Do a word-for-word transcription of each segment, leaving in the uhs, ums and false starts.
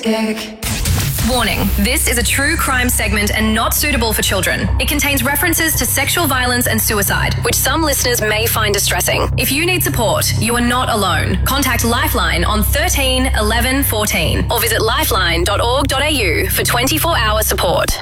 Warning, this is a true crime segment and not suitable for children. It contains references to sexual violence and suicide, which some listeners may find distressing. If you need support, you are not alone. Contact Lifeline on thirteen eleven fourteen or visit lifeline dot org dot a u for twenty-four hour support.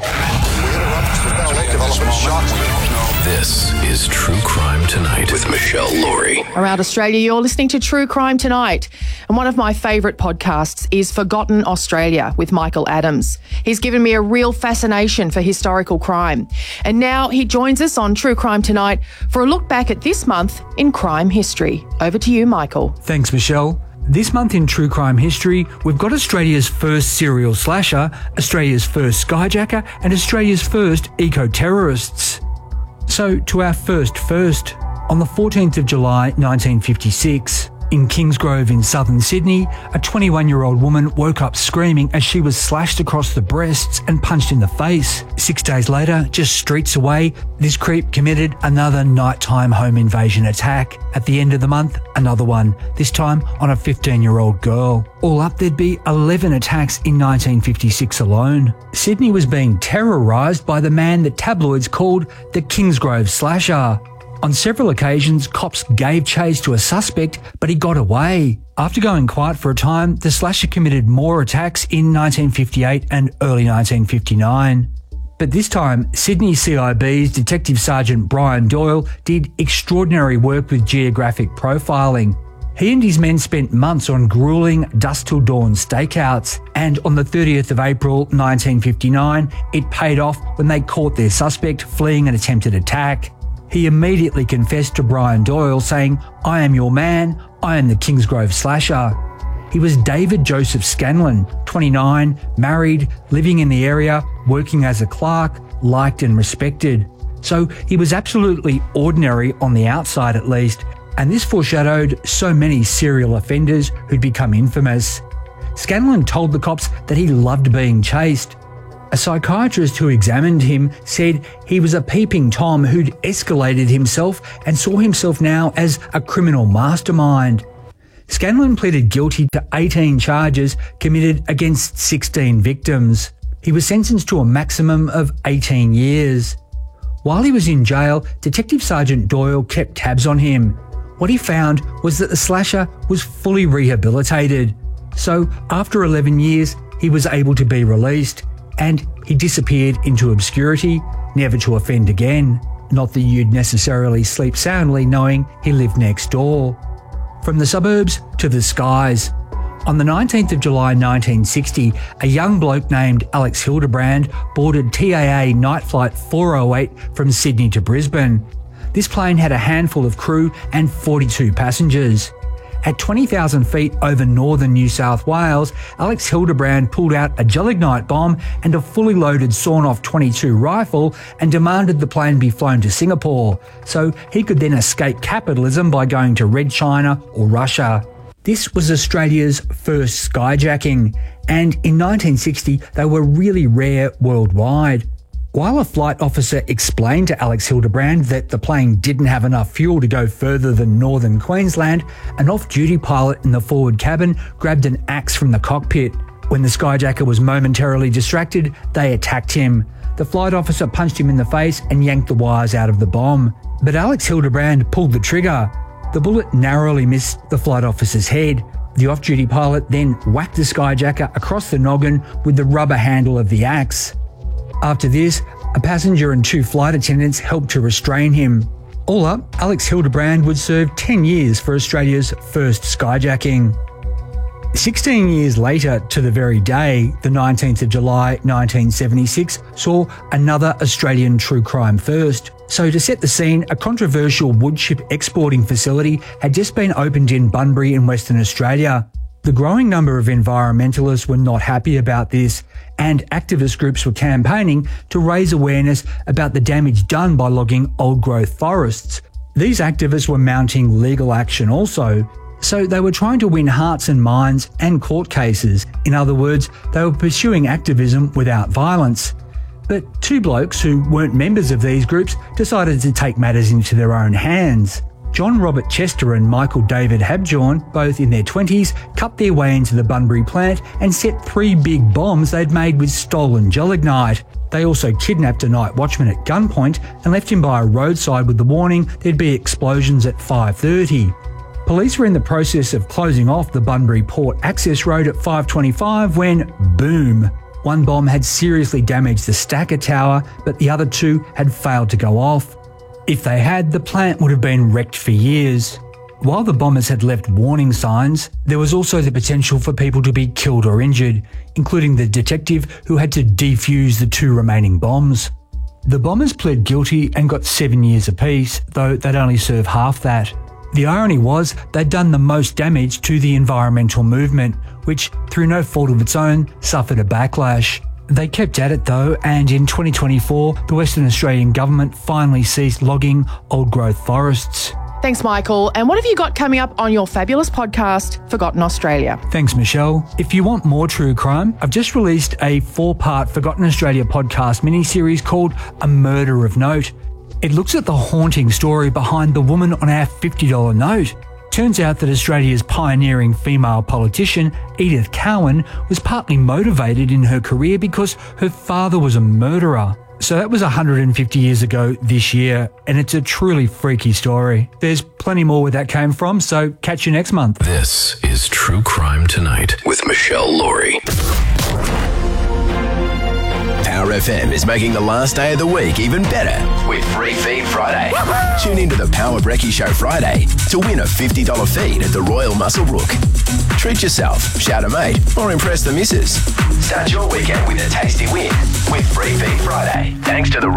This is True Crime Tonight with Michelle Laurie. Around Australia, you're listening to True Crime Tonight. And one of my favourite podcasts is Forgotten Australia with Michael Adams. He's given me a real fascination for historical crime. And now he joins us on True Crime Tonight for a look back at this month in crime history. Over to you, Michael. Thanks, Michelle. This month in True Crime history, we've got Australia's first serial slasher, Australia's first skyjacker, and Australia's first eco-terrorists. So, to our first first. On the fourteenth of July nineteen fifty-six, in Kingsgrove in southern Sydney, a twenty-one-year-old woman woke up screaming as she was slashed across the breasts and punched in the face. Six days later, just streets away, this creep committed another nighttime home invasion attack. At the end of the month, another one, this time on a fifteen-year-old girl. All up, there'd be eleven attacks in nineteen fifty-six alone. Sydney was being terrorised by the man that tabloids called the Kingsgrove Slasher. On several occasions, cops gave chase to a suspect, but he got away. After going quiet for a time, the slasher committed more attacks in nineteen fifty-eight and early nineteen fifty-nine. But this time, Sydney C I B's Detective Sergeant Brian Doyle did extraordinary work with geographic profiling. He and his men spent months on grueling dusk till dawn stakeouts, and on the thirtieth of April nineteen fifty-nine, it paid off when they caught their suspect fleeing an attempted attack. He immediately confessed to Brian Doyle, saying, "I am your man, I am the Kingsgrove Slasher." He was David Joseph Scanlon, twenty-nine, married, living in the area, working as a clerk, liked and respected. So he was absolutely ordinary on the outside at least, and this foreshadowed so many serial offenders who'd become infamous. Scanlon told the cops that he loved being chased. A psychiatrist who examined him said he was a peeping Tom who'd escalated himself and saw himself now as a criminal mastermind. Scanlon pleaded guilty to eighteen charges committed against sixteen victims. He was sentenced to a maximum of eighteen years. While he was in jail, Detective Sergeant Doyle kept tabs on him. What he found was that the slasher was fully rehabilitated. So after eleven years, he was able to be released. And he disappeared into obscurity, never to offend again. Not that you'd necessarily sleep soundly knowing he lived next door. From the suburbs to the skies. On the nineteenth of July nineteen sixty, a young bloke named Alex Hildebrand boarded T A A Night Flight four oh eight from Sydney to Brisbane. This plane had a handful of crew and forty-two passengers. At twenty thousand feet over northern New South Wales, Alex Hildebrand pulled out a gelignite bomb and a fully loaded sawn-off twenty-two rifle and demanded the plane be flown to Singapore, so he could then escape capitalism by going to Red China or Russia. This was Australia's first skyjacking, and in nineteen sixty they were really rare worldwide. While a flight officer explained to Alex Hildebrand that the plane didn't have enough fuel to go further than northern Queensland, an off-duty pilot in the forward cabin grabbed an axe from the cockpit. When the skyjacker was momentarily distracted, they attacked him. The flight officer punched him in the face and yanked the wires out of the bomb. But Alex Hildebrand pulled the trigger. The bullet narrowly missed the flight officer's head. The off-duty pilot then whacked the skyjacker across the noggin with the rubber handle of the axe. After this, a passenger and two flight attendants helped to restrain him. All up, Alex Hildebrand would serve ten years for Australia's first skyjacking. Sixteen years later to the very day, the nineteenth of July nineteen seventy-six, saw another Australian true crime first. So to set the scene, a controversial wood chip exporting facility had just been opened in Bunbury in Western Australia. The growing number of environmentalists were not happy about this, and activist groups were campaigning to raise awareness about the damage done by logging old-growth forests. These activists were mounting legal action also, so they were trying to win hearts and minds and court cases. In other words, they were pursuing activism without violence. But two blokes who weren't members of these groups decided to take matters into their own hands. John Robert Chester and Michael David Habjohn, both in their twenties, cut their way into the Bunbury plant and set three big bombs they'd made with stolen gelignite. They also kidnapped a night watchman at gunpoint and left him by a roadside with the warning there'd be explosions at five thirty. Police were in the process of closing off the Bunbury Port access road at five twenty-five when, boom, one bomb had seriously damaged the stacker tower, but the other two had failed to go off. If they had, the plant would have been wrecked for years. While the bombers had left warning signs, there was also the potential for people to be killed or injured, including the detective who had to defuse the two remaining bombs. The bombers pled guilty and got seven years apiece, though they'd only serve half that. The irony was they'd done the most damage to the environmental movement, which, through no fault of its own, suffered a backlash. They kept at it though, and in twenty twenty-four, the Western Australian government finally ceased logging old-growth forests. Thanks, Michael. And what have you got coming up on your fabulous podcast, Forgotten Australia? Thanks, Michelle. If you want more true crime, I've just released a four-part Forgotten Australia podcast mini-series called A Murder of Note. It looks at the haunting story behind the woman on our fifty dollar note. Turns out that Australia's pioneering female politician, Edith Cowan, was partly motivated in her career because her father was a murderer. So that was one hundred fifty years ago this year, and it's a truly freaky story. There's plenty more where that came from, so catch you next month. This is True Crime Tonight with Michelle Laurie. Power F M is making the last day of the week even better with Free Feed Friday. Tune into the Power Brekkie Show Friday to win a fifty dollar feed at the Royal Muswellbrook. Treat yourself, shout a mate, or impress the missus. Start your weekend with a tasty win with Free Feed Friday. Thanks to the